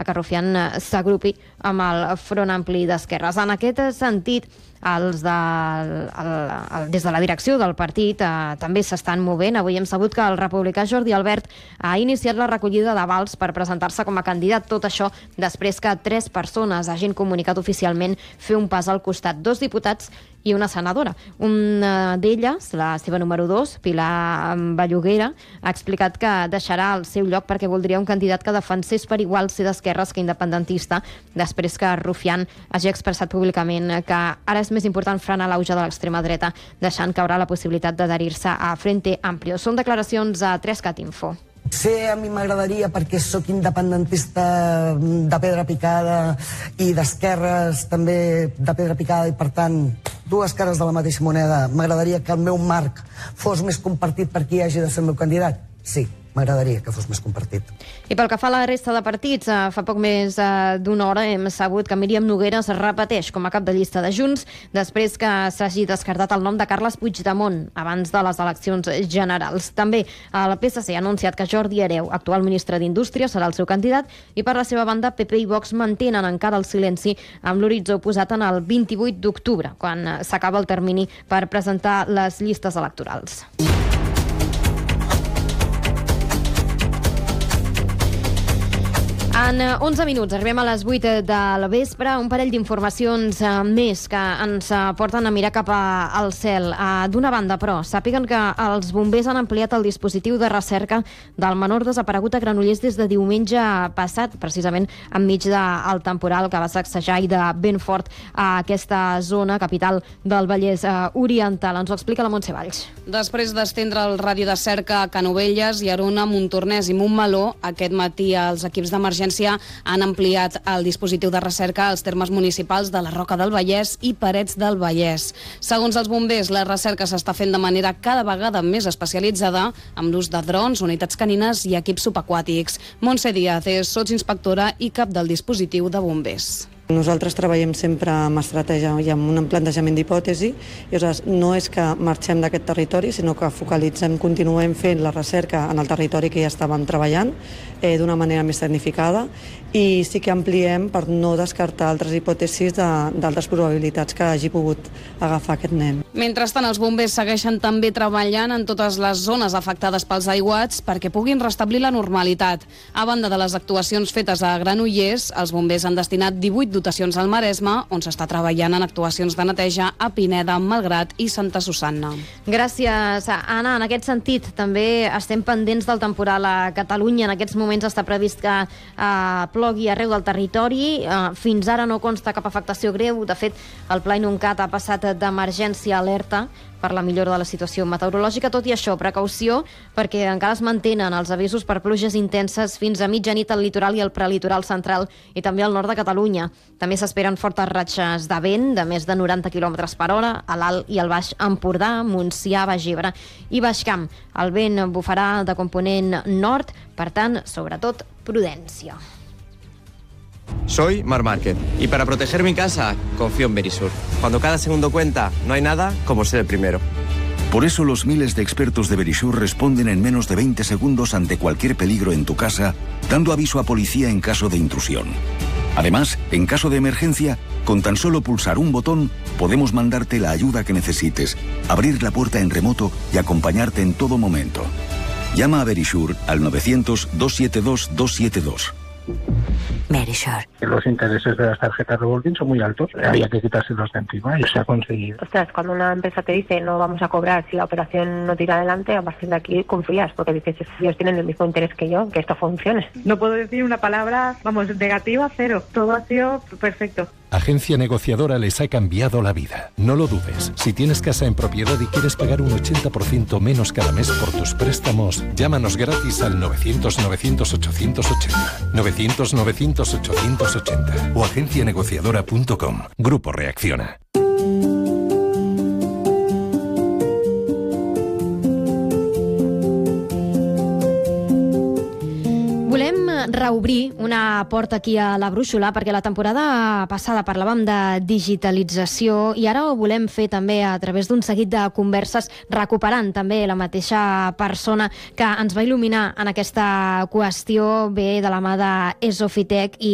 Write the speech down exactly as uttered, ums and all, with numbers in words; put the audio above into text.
a que Rufián s'agrupi amb el Front Ampli d'Esquerres. En aquest sentit, els de, el, el, des de la direcció del partit eh, també s'estan movent. Avui hem sabut que el republicà Jordi Albert ha iniciat la recollida d'avals per presentar-se com a candidat. Tot això després que tres persones hagin comunicat oficialment fer un pas al costat. Dos diputats i una senadora. Una d'elles, la seva número dos, Pilar Belluguera, ha explicat que deixarà el seu lloc perquè voldria un candidat que defensés per igual ser d'esquerres que independentista, després que Rufián hagi expressat públicament que ara és més important frenar l'auge de l'extrema dreta, deixant caure la possibilitat d'adherir-se a Frente Amplio. Són declaracions a tres cat info. Ser a mi m'agradaria perquè sóc independentista de pedra picada i d'esquerres també de pedra picada i, per tant, dues cares de la mateixa moneda. M'agradaria que el meu marc fos més compartit per qui hagi de ser el meu candidat? Sí, m'agradaria que fos més compartit. I pel que fa a la resta de partits, eh, fa poc més eh, d'una hora hem sabut que Míriam Nogueras es repeteix com a cap de llista de Junts després que s'hagi descartat el nom de Carles Puigdemont abans de les eleccions generals. També el P S C ha anunciat que Jordi Hereu, actual ministre d'Indústria, serà el seu candidat, i per la seva banda P P i Vox mantenen encara el silenci amb l'horitzó posat en el vint-i-vuit d'octubre, quan s'acaba el termini per presentar les llistes electorals. En onze minuts arribem a les vuit del vespre, un parell d'informacions eh, més que ens eh, porten a mirar cap a, al cel. Eh, D'una banda, però, sàpiguen que els bombers han ampliat el dispositiu de recerca del menor desaparegut a Granollers des de diumenge passat, precisament enmig del temporal que va sacsejar i de ben fort a aquesta zona, capital del Vallès eh, Oriental. Ens ho explica la Montse Valls. Després d'estendre el radi de cerca a Canovelles, Llerona, Montornès i Montmeló, aquest matí els equips d'emergència han ampliat el dispositiu de recerca als termes municipals de la Roca del Vallès i Parets del Vallès. Segons els bombers, la recerca s'està fent de manera cada vegada més especialitzada, amb l'ús de drons, unitats canines i equips subaquàtics. Montse Díaz és sotsinspectora i cap del dispositiu de bombers. Nosaltres treballem sempre amb estratègia i amb un plantejament d'hipòtesi, i aleshores no és que marxem d'aquest territori, sinó que focalitzem, continuem fent la recerca en el territori que ja estàvem treballant eh, d'una manera més tecnificada, i sí que ampliem per no descartar altres hipòtesis d'altres probabilitats que hagi pogut agafar aquest nen. Mentrestant, els bombers segueixen també treballant en totes les zones afectades pels aiguats perquè puguin restablir la normalitat. A banda de les actuacions fetes a Granollers, els bombers han destinat divuit dotacions al Maresme, on s'està treballant en actuacions de neteja a Pineda, Malgrat i Santa Susanna. Gràcies, Anna. En aquest sentit, també estem pendents del temporal a Catalunya. En aquests moments està previst que eh, plogui arreu del territori. Eh, fins ara no consta cap afectació greu. De fet, el Pla Inuncat ha passat d'emergència a alerta per la millora de la situació meteorològica. Tot i això, precaució, perquè encara es mantenen els avisos per pluges intenses fins a mitjanit al litoral i al prelitoral central i també al nord de Catalunya. També s'esperen fortes ratxes de vent de més de noranta quilòmetres per hora a l'Alt i al Baix Empordà, Montsià, Baix Ebre i Baix Camp. El vent bufarà de component nord, per tant, sobretot, prudència. Soy Mar Márquez y para proteger mi casa confío en Verisur. Cuando cada segundo cuenta, no hay nada como ser el primero. Por eso los miles de expertos de Verisur responden en menos de veinte segundos ante cualquier peligro en tu casa, dando aviso a policía en caso de intrusión. Además, en caso de emergencia, con tan solo pulsar un botón, podemos mandarte la ayuda que necesites, abrir la puerta en remoto y acompañarte en todo momento. Llama a Verisur al novecientos, doscientos setenta y dos, doscientos setenta y dos. Verisur. Los intereses de las tarjetas revolving son muy altos. Había que quitárselos de encima y se ha conseguido. Ostras, cuando una empresa te dice no vamos a cobrar si la operación no tira adelante, a partir de aquí confías, porque dices, ellos tienen el mismo interés que yo, que esto funcione. No puedo decir una palabra, vamos, negativa, cero. Todo ha sido perfecto. Agencia Negociadora les ha cambiado la vida. No lo dudes. Si tienes casa en propiedad y quieres pagar un ochenta por ciento menos cada mes por tus préstamos, llámanos gratis al novecientos, novecientos, ochocientos ochenta. novecientos, novecientos, ochocientos ochenta. O agencia negociadora punto com. Grupo Reacciona. Volem reobrir una porta aquí a la Brúixola perquè la temporada passada parlàvem de digitalització i ara ho volem fer també a través d'un seguit de converses, recuperant també la mateixa persona que ens va il·luminar en aquesta qüestió, ve de la mà d'Esofitec i